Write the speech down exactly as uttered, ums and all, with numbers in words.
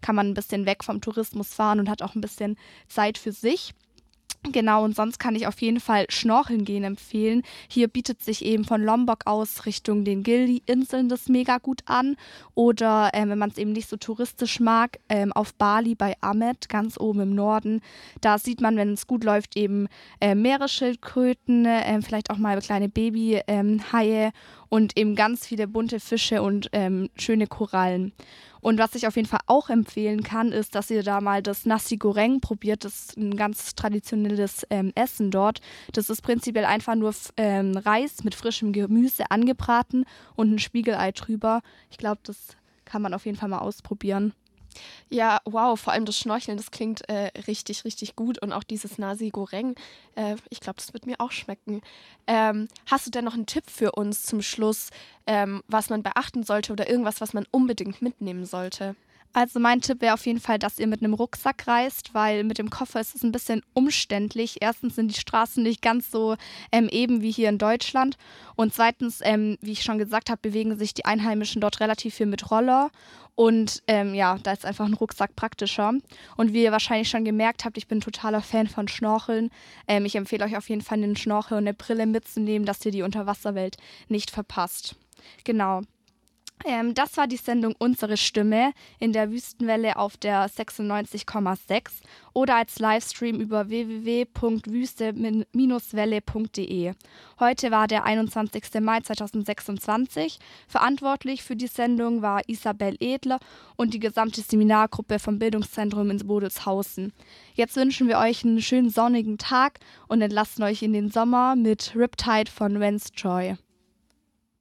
kann man ein bisschen weg vom Tourismus fahren und hat auch ein bisschen Zeit für sich. Genau, und sonst kann ich auf jeden Fall Schnorcheln gehen empfehlen. Hier bietet sich eben von Lombok aus Richtung den Gili-Inseln das mega gut an. Oder ähm, wenn man es eben nicht so touristisch mag, ähm, auf Bali bei Amed, ganz oben im Norden. Da sieht man, wenn es gut läuft, eben äh, Meeresschildkröten, äh, vielleicht auch mal kleine Babyhaie ähm, und eben ganz viele bunte Fische und ähm, schöne Korallen. Und was ich auf jeden Fall auch empfehlen kann, ist, dass ihr da mal das Nasi Goreng probiert. Das ist ein ganz traditionelles ähm, Essen dort. Das ist prinzipiell einfach nur ähm, Reis mit frischem Gemüse angebraten und ein Spiegelei drüber. Ich glaube, das kann man auf jeden Fall mal ausprobieren. Ja, wow, vor allem das Schnorcheln, das klingt äh, richtig, richtig gut. Und auch dieses Nasi Goreng, äh, ich glaube, das wird mir auch schmecken. Ähm, hast du denn noch einen Tipp für uns zum Schluss, ähm, was man beachten sollte oder irgendwas, was man unbedingt mitnehmen sollte? Also mein Tipp wäre auf jeden Fall, dass ihr mit einem Rucksack reist, weil mit dem Koffer ist es ein bisschen umständlich. Erstens sind die Straßen nicht ganz so ähm, eben wie hier in Deutschland. Und zweitens, ähm, wie ich schon gesagt habe, bewegen sich die Einheimischen dort relativ viel mit Roller. Und ähm, ja, da ist einfach ein Rucksack praktischer. Und wie ihr wahrscheinlich schon gemerkt habt, ich bin totaler Fan von Schnorcheln. Ähm, ich empfehle euch auf jeden Fall, einen Schnorchel und eine Brille mitzunehmen, dass ihr die Unterwasserwelt nicht verpasst. Genau. Ähm, das war die Sendung Unsere Stimme in der Wüstenwelle auf der sechsundneunzig Komma sechs oder als Livestream über w w w punkt wüste welle punkt de. Heute war der einundzwanzigster Mai zweitausendsechsundzwanzig. Verantwortlich für die Sendung war Isabel Edler und die gesamte Seminargruppe vom Bildungszentrum in Bodelshausen. Jetzt wünschen wir euch einen schönen sonnigen Tag und entlassen euch in den Sommer mit Riptide von Vance Joy.